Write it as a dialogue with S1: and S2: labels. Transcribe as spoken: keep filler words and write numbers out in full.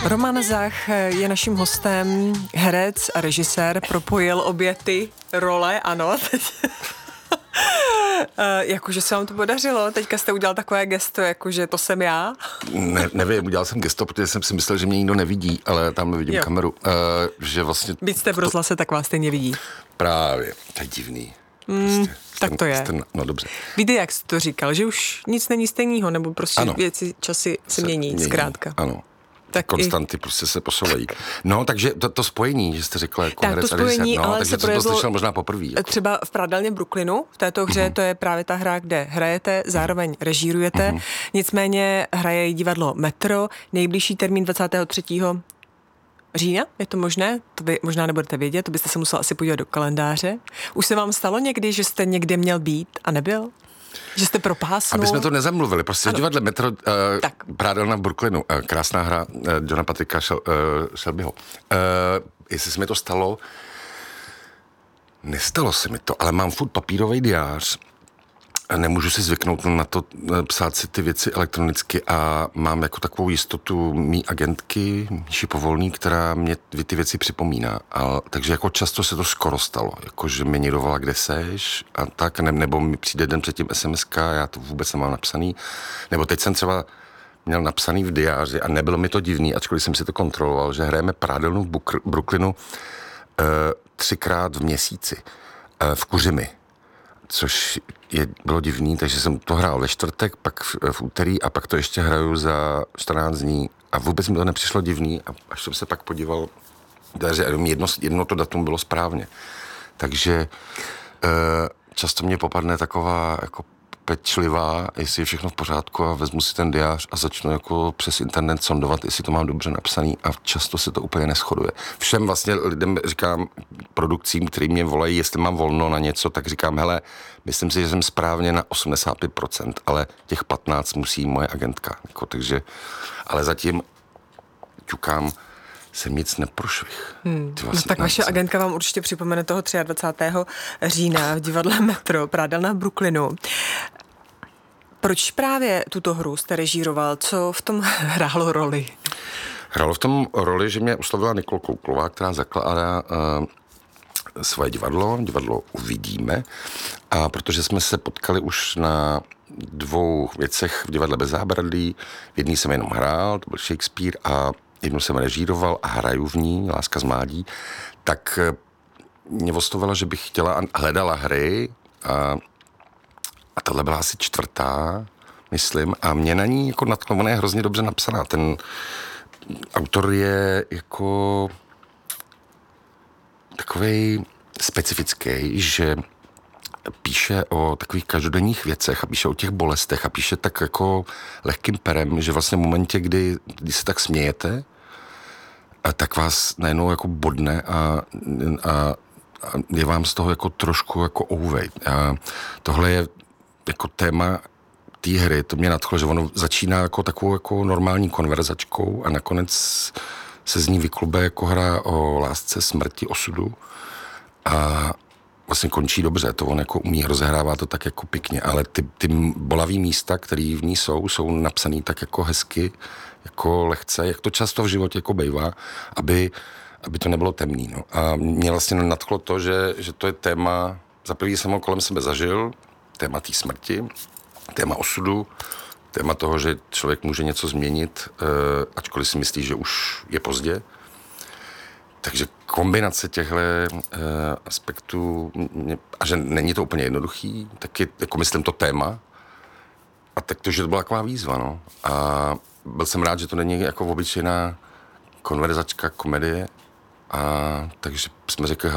S1: Roman Zach je naším hostem, herec a režisér, propojil obě ty role, ano. Jakože se vám to podařilo, teďka jste udělal takové gesto, jakože to jsem já.
S2: Ne, nevím, udělal jsem gesto, protože jsem si myslel, že mě nikdo nevidí, ale tam vidím jo. kameru, uh, že vlastně...
S1: Byť jste v rozhlase, tak vás stejně vidí.
S2: Právě, to je divný.
S1: Mm, prostě, tak
S2: jste,
S1: to je.
S2: Jste, no dobře.
S1: Víte, jak jsi to říkal, že už nic není stejného, nebo prostě ano. věci, časy se, se mění, mění, zkrátka.
S2: Ano. Tak konstanty i... prostě se posouvají. No, takže to, to spojení, že jste řekla jako herec
S1: to spojení,
S2: no,
S1: ale
S2: takže
S1: se
S2: jsem to slyšel možná poprvé. Jako.
S1: Třeba v Prádelně Brooklynu, v této hře, mm-hmm. to je právě ta hra, kde hrajete, zároveň režírujete. Mm-hmm. Nicméně hraje divadlo Metro, nejbližší termín dvacátého třetího října, je to možné? To vy možná nebudete vědět, to byste se musel asi podívat do kalendáře. Už se vám stalo někdy, že jste někde měl být a nebyl? Že jste propásnul?
S2: Aby jsme to nezamluvili, prostě v divadle Metro, uh, Prádelna v Brooklynu, uh, krásná hra uh, Johna Patricka Shel, uh, Shelbyho. Uh, jestli se mi to stalo, nestalo se mi to, ale mám furt papírový diář a nemůžu si zvyknout na to psát si ty věci elektronicky a mám jako takovou jistotu mý agentky, Míši Povolný, která mě ty věci připomíná. A, takže jako často se to skoro stalo, jako že mě někdo volá, kde seš a tak, ne, nebo mi přijde den předtím es em eska, já to vůbec nemám napsaný. Nebo teď jsem třeba měl napsaný v diáři a nebylo mi to divný, ačkoliv jsem si to kontroloval, že hrajeme Prádelnu v Buk- Brooklynu uh, třikrát v měsíci uh, v Kuřimi. Což je, bylo divný, takže jsem to hrál ve čtvrtek, pak v, v úterý a pak to ještě hraju za čtrnáct dní a vůbec mi to nepřišlo divný a až jsem se pak podíval, že jedno, jedno to datum bylo správně. Takže e, často mě popadne taková jako pečlivá, jestli je všechno v pořádku a vezmu si ten diář a začnu jako přes internet sondovat, jestli to mám dobře napsaný a často se to úplně neshoduje. Všem vlastně lidem říkám, produkcím, který mě volají, jestli mám volno na něco, tak říkám, hele, myslím si, že jsem správně na osmdesát pět procent, ale těch patnáct musí moje agentka. Jako, takže, ale zatím ťukám, jsem nic neprošvih.
S1: Hmm. Vlastně no tak vaše agentka vám určitě připomene toho dvacátého třetího října v divadle Metro, Prádelna v Brooklynu. Proč právě tuto hru jste režíroval? Co v tom hrálo roli?
S2: Hrálo v tom roli, že mě uslovila Nikol Kouklová, která zakládá uh, svoje divadlo, divadlo Uvidíme. A protože jsme se potkali už na dvou věcech v divadle Bez zábradlí, v jedný jsem jenom hrál, to byl Shakespeare, a jednu jsem režíroval a hraju v ní, Láska z mládí, tak mě oslovila, že bych chtěla a hledala hry a, a tohle byla asi čtvrtá, myslím, a mě na ní jako natklo, ona je hrozně dobře napsaná. Ten autor je jako takovej specifický, že píše o takových každodenních věcech a píše o těch bolestech a píše tak jako lehkým perem, že vlastně v momentě, kdy, kdy se tak smějete, a tak vás najednou jako bodne a, a, a je vám z toho jako trošku jako ouvej. A tohle je jako téma té hry, to mě nadchlo, že ono začíná jako takovou jako normální konverzačkou a nakonec se z ní vyklube jako hra o lásce, smrti, osudu a vlastně končí dobře, to on jako umí, rozehrává to tak jako pěkně, ale ty, ty bolavý místa, které v ní jsou, jsou napsaný tak jako hezky, jako lehce, jak to často v životě jako bejvá, aby, aby to nebylo temný. No. A mě vlastně nadchlo to, že, že to je téma, za první jsem ho kolem sebe zažil, téma té smrti, téma osudu, téma toho, že člověk může něco změnit, eh, ačkoliv si myslí, že už je pozdě. Takže kombinace těchto uh, aspektů, mě, a že není to úplně jednoduchý, tak je, jako myslím to téma, a tak to, že to byla taková výzva, no. A byl jsem rád, že to není jako obyčejná konverzačka, komedie, a takže jsme řekli,